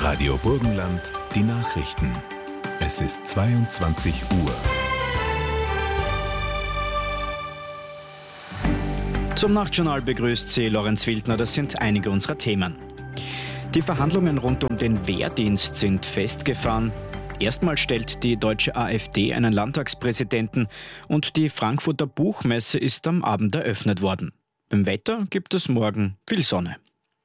Radio Burgenland, die Nachrichten. Es ist 22 Uhr. Zum Nachtjournal begrüßt Sie Lorenz Wildner. Das sind einige unserer Themen. Die Verhandlungen rund um den Wehrdienst sind festgefahren. Erstmals stellt die deutsche AfD einen Landtagspräsidenten und die Frankfurter Buchmesse ist am Abend eröffnet worden. Beim Wetter gibt es morgen viel Sonne.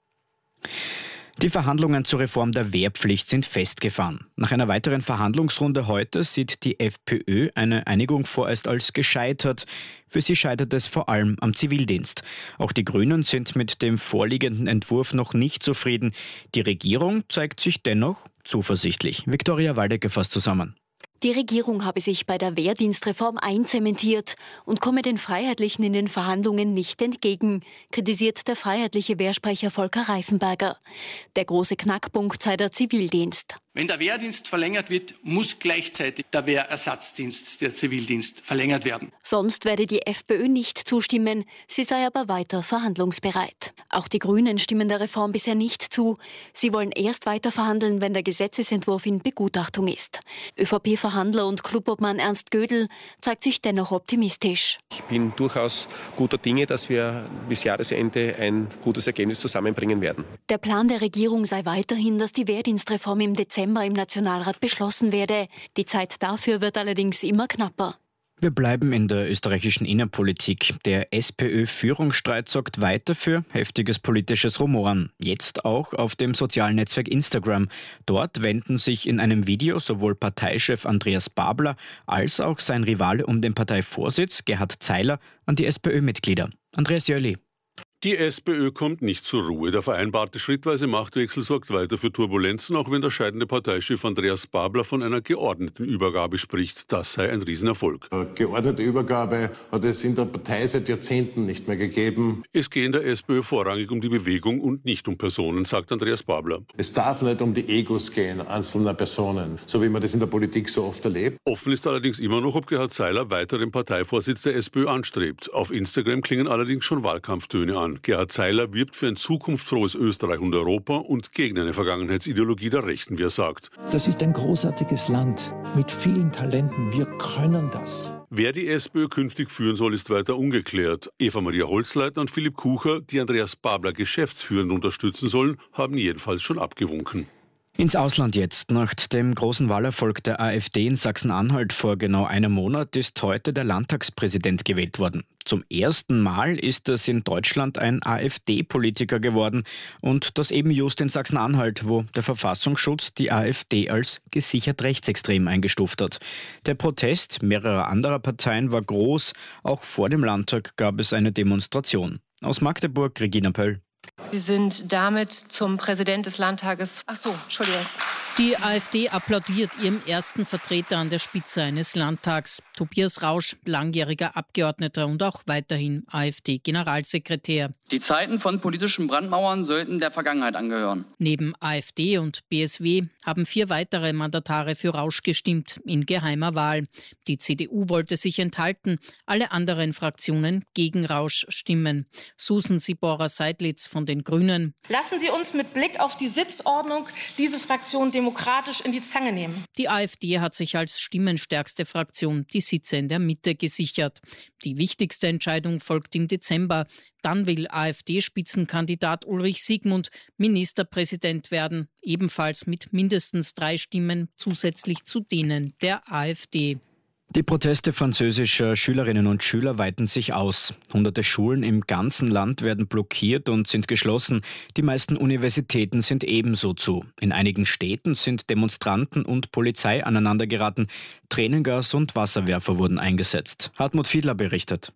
Die Verhandlungen zur Reform der Wehrpflicht sind festgefahren. Nach einer weiteren Verhandlungsrunde heute sieht die FPÖ eine Einigung vorerst als gescheitert. Für sie scheitert es vor allem am Zivildienst. Auch die Grünen sind mit dem vorliegenden Entwurf noch nicht zufrieden. Die Regierung zeigt sich dennoch zuversichtlich. Viktoria Waldecker fasst zusammen. Die Regierung habe sich bei der Wehrdienstreform einzementiert und komme den Freiheitlichen in den Verhandlungen nicht entgegen, kritisiert der freiheitliche Wehrsprecher Volker Reifenberger. Der große Knackpunkt sei der Zivildienst. Wenn der Wehrdienst verlängert wird, muss gleichzeitig der Wehrersatzdienst, der Zivildienst, verlängert werden. Sonst werde die FPÖ nicht zustimmen, sie sei aber weiter verhandlungsbereit. Auch die Grünen stimmen der Reform bisher nicht zu. Sie wollen erst weiter verhandeln, wenn der Gesetzesentwurf in Begutachtung ist. ÖVP-Verhandler und Clubobmann Ernst Gödel zeigt sich dennoch optimistisch. Ich bin durchaus guter Dinge, dass wir bis Jahresende ein gutes Ergebnis zusammenbringen werden. Der Plan der Regierung sei weiterhin, dass die Wehrdienstreform im Dezember im Nationalrat beschlossen werde. Die Zeit dafür wird allerdings immer knapper. Wir bleiben in der österreichischen Innenpolitik. Der SPÖ-Führungsstreit sorgt weiter für heftiges politisches Rumoren. Jetzt auch auf dem sozialen Netzwerk Instagram. Dort wenden sich in einem Video sowohl Parteichef Andreas Babler als auch sein Rivale um den Parteivorsitz Gerhard Zeiler an die SPÖ-Mitglieder. Andreas Jöli. Die SPÖ kommt nicht zur Ruhe. Der vereinbarte schrittweise Machtwechsel sorgt weiter für Turbulenzen, auch wenn der scheidende Parteichef Andreas Babler von einer geordneten Übergabe spricht. Das sei ein Riesenerfolg. Geordnete Übergabe hat es in der Partei seit Jahrzehnten nicht mehr gegeben. Es gehe in der SPÖ vorrangig um die Bewegung und nicht um Personen, sagt Andreas Babler. Es darf nicht um die Egos gehen einzelner Personen, so wie man das in der Politik so oft erlebt. Offen ist allerdings immer noch, ob Gerhard Zeiler weiter den Parteivorsitz der SPÖ anstrebt. Auf Instagram klingen allerdings schon Wahlkampftöne an. Gerhard Zeiler wirbt für ein zukunftsfrohes Österreich und Europa und gegen eine Vergangenheitsideologie der Rechten, wie er sagt. Das ist ein großartiges Land mit vielen Talenten. Wir können das. Wer die SPÖ künftig führen soll, ist weiter ungeklärt. Eva-Maria Holzleitner und Philipp Kucher, die Andreas Babler geschäftsführend unterstützen sollen, haben jedenfalls schon abgewunken. Ins Ausland jetzt. Nach dem großen Wahlerfolg der AfD in Sachsen-Anhalt vor genau einem Monat ist heute der Landtagspräsident gewählt worden. Zum ersten Mal ist es in Deutschland ein AfD-Politiker geworden und das eben just in Sachsen-Anhalt, wo der Verfassungsschutz die AfD als gesichert rechtsextrem eingestuft hat. Der Protest mehrerer anderer Parteien war groß. Auch vor dem Landtag gab es eine Demonstration. Aus Magdeburg, Regina Pöll. Sie sind damit zum Präsident des Landtages. Entschuldigung. Die AfD applaudiert ihrem ersten Vertreter an der Spitze eines Landtags. Tobias Rausch, langjähriger Abgeordneter und auch weiterhin AfD-Generalsekretär. Die Zeiten von politischen Brandmauern sollten der Vergangenheit angehören. Neben AfD und BSW haben 4 weitere Mandatare für Rausch gestimmt, in geheimer Wahl. Die CDU wollte sich enthalten, alle anderen Fraktionen gegen Rausch stimmen. Susan Sibora-Seidlitz von den Grünen. Lassen Sie uns mit Blick auf die Sitzordnung diese Fraktion demokratisch in die Zange nehmen. Die AfD hat sich als stimmenstärkste Fraktion die Sitze in der Mitte gesichert. Die wichtigste Entscheidung folgt im Dezember. Dann will AfD-Spitzenkandidat Ulrich Siegmund Ministerpräsident werden, ebenfalls mit mindestens 3 Stimmen zusätzlich zu denen der AfD. Die Proteste französischer Schülerinnen und Schüler weiten sich aus. Hunderte Schulen im ganzen Land werden blockiert und sind geschlossen. Die meisten Universitäten sind ebenso zu. In einigen Städten sind Demonstranten und Polizei aneinandergeraten. Tränengas und Wasserwerfer wurden eingesetzt. Hartmut Fiedler berichtet.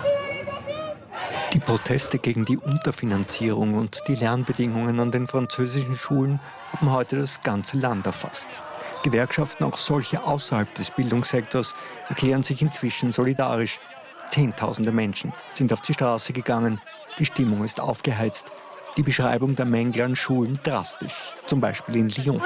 Die Proteste gegen die Unterfinanzierung und die Lernbedingungen an den französischen Schulen haben heute das ganze Land erfasst. Gewerkschaften, auch solche außerhalb des Bildungssektors, erklären sich inzwischen solidarisch. Zehntausende Menschen sind auf die Straße gegangen. Die Stimmung ist aufgeheizt. Die Beschreibung der Mängel an Schulen drastisch, zum Beispiel in Lyon.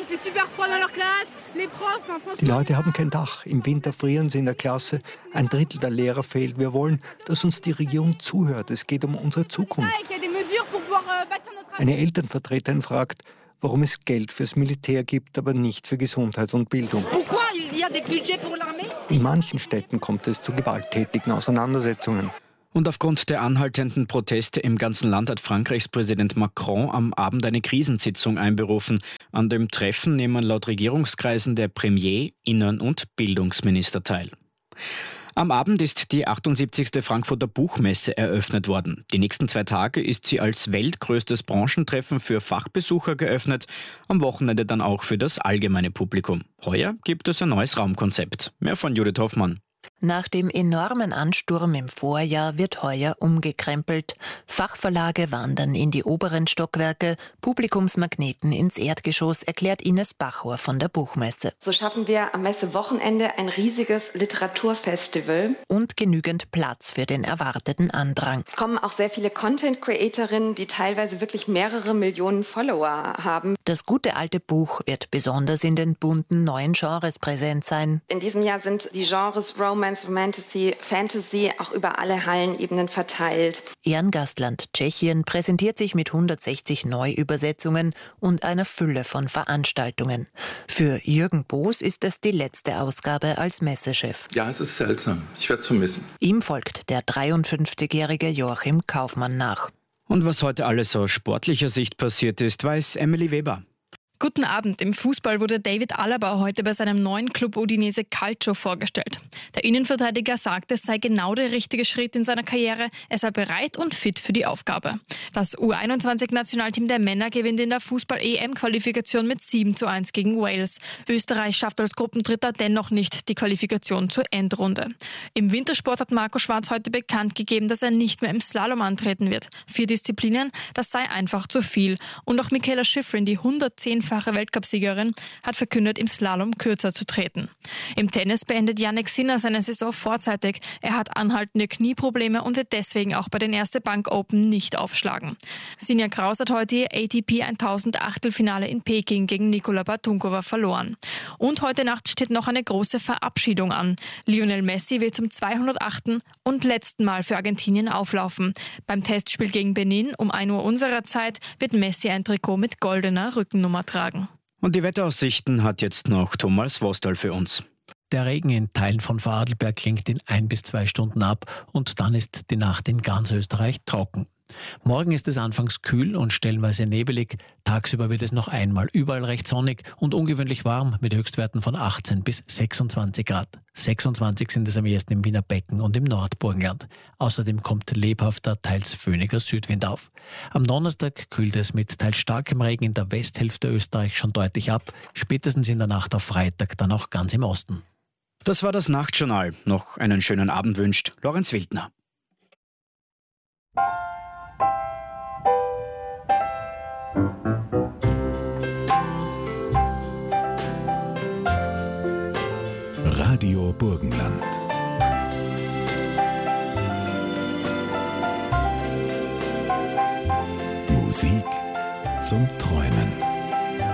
Die Leute haben kein Dach, im Winter frieren sie in der Klasse, 1/3 der Lehrer fehlt. Wir wollen, dass uns die Regierung zuhört, es geht um unsere Zukunft. Eine Elternvertreterin fragt, warum es Geld fürs Militär gibt, aber nicht für Gesundheit und Bildung. In manchen Städten kommt es zu gewalttätigen Auseinandersetzungen. Und aufgrund der anhaltenden Proteste im ganzen Land hat Frankreichs Präsident Macron am Abend eine Krisensitzung einberufen. An dem Treffen nehmen laut Regierungskreisen der Premier, Innen- und Bildungsminister teil. Am Abend ist die 78. Frankfurter Buchmesse eröffnet worden. Die nächsten 2 Tage ist sie als weltgrößtes Branchentreffen für Fachbesucher geöffnet, am Wochenende dann auch für das allgemeine Publikum. Heuer gibt es ein neues Raumkonzept. Mehr von Judith Hoffmann. Nach dem enormen Ansturm im Vorjahr wird heuer umgekrempelt. Fachverlage wandern in die oberen Stockwerke, Publikumsmagneten ins Erdgeschoss, erklärt Ines Bachor von der Buchmesse. So schaffen wir am Messewochenende ein riesiges Literaturfestival. Und genügend Platz für den erwarteten Andrang. Es kommen auch sehr viele Content-Creatorinnen, die teilweise wirklich mehrere Millionen Follower haben. Das gute alte Buch wird besonders in den bunten neuen Genres präsent sein. In diesem Jahr sind die Genres Romance, Fantasy auch über alle Hallenebenen verteilt. Ehrengastland Tschechien präsentiert sich mit 160 Neuübersetzungen und einer Fülle von Veranstaltungen. Für Jürgen Boos ist es die letzte Ausgabe als Messechef. Ja, es ist seltsam. Ich werde es vermissen. Ihm folgt der 53-jährige Joachim Kaufmann nach. Und was heute alles aus sportlicher Sicht passiert ist, weiß Emily Weber. Guten Abend. Im Fußball wurde David Alaba heute bei seinem neuen Club Udinese Calcio vorgestellt. Der Innenverteidiger sagte, es sei genau der richtige Schritt in seiner Karriere. Er sei bereit und fit für die Aufgabe. Das U21-Nationalteam der Männer gewinnt in der Fußball-EM-Qualifikation mit 7:1 gegen Wales. Österreich schafft als Gruppendritter dennoch nicht die Qualifikation zur Endrunde. Im Wintersport hat Marco Schwarz heute bekannt gegeben, dass er nicht mehr im Slalom antreten wird. 4 Disziplinen, das sei einfach zu viel. Und auch Michaela Schifrin, die 110-fache Weltcupsiegerin, hat verkündet, im Slalom kürzer zu treten. Im Tennis beendet Jannik Sinner seine Saison vorzeitig. Er hat anhaltende Knieprobleme und wird deswegen auch bei den Erste Bank Open nicht aufschlagen. Sinja Kraus hat heute ihr ATP 1000 Achtelfinale in Peking gegen Nikola Batunkova verloren. Und heute Nacht steht noch eine große Verabschiedung an. Lionel Messi wird zum 208. und letzten Mal für Argentinien auflaufen. Beim Testspiel gegen Benin um 1 Uhr unserer Zeit wird Messi ein Trikot mit goldener Rückennummer tragen. Und die Wetteraussichten hat jetzt noch Thomas Vostal für uns. Der Regen in Teilen von Vorarlberg klingt in 1 bis 2 Stunden ab und dann ist die Nacht in ganz Österreich trocken. Morgen ist es anfangs kühl und stellenweise nebelig. Tagsüber wird es noch einmal überall recht sonnig und ungewöhnlich warm mit Höchstwerten von 18 bis 26 Grad. 26 sind es am ehesten im Wiener Becken und im Nordburgenland. Außerdem kommt lebhafter, teils föhniger Südwind auf. Am Donnerstag kühlt es mit teils starkem Regen in der Westhälfte Österreichs schon deutlich ab. Spätestens in der Nacht auf Freitag dann auch ganz im Osten. Das war das Nachtjournal. Noch einen schönen Abend wünscht Lorenz Wildner. Radio Burgenland. Musik zum Träumen.